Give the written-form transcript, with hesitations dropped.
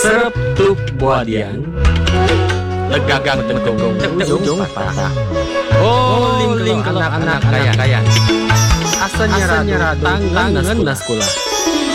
Serep tuh buadian legagang tegong ujung patah. Oh ling kalau anak kaya asa nyeradu tangan nas kula.